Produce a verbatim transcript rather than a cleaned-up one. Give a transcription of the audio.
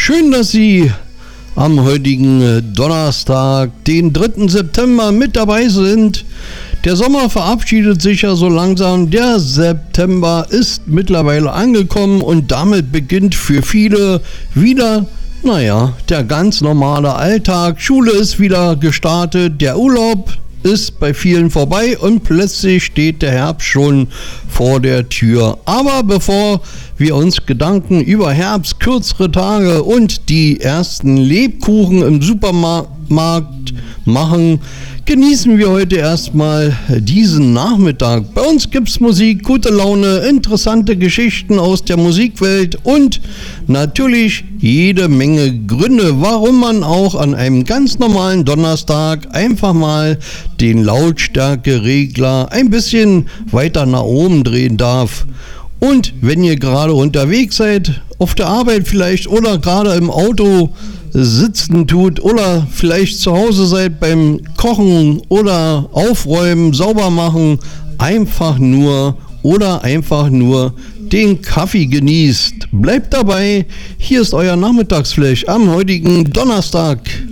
Schön, dass Sie am heutigen Donnerstag, den dritten September, mit dabei sind. Der Sommer verabschiedet sich ja so langsam. Der September ist mittlerweile angekommen und damit beginnt für viele wieder, naja, der ganz normale Alltag. Schule ist wieder gestartet, der Urlaub ist bei vielen vorbei und plötzlich steht der Herbst schon vor der Tür. Aber bevor wir uns Gedanken über Herbst, kürzere Tage und die ersten Lebkuchen im Supermarkt machen, genießen wir heute erstmal diesen Nachmittag. Bei uns gibt's Musik, gute Laune, interessante Geschichten aus der Musikwelt und natürlich jede Menge Gründe, warum man auch an einem ganz normalen Donnerstag einfach mal den Lautstärkeregler ein bisschen weiter nach oben drehen darf. Und wenn ihr gerade unterwegs seid, auf der Arbeit vielleicht oder gerade im Auto sitzen tut oder vielleicht zu Hause seid beim Kochen oder Aufräumen, sauber machen, einfach nur oder einfach nur den Kaffee genießt. Bleibt dabei, hier ist euer Nachmittagsflash am heutigen Donnerstag.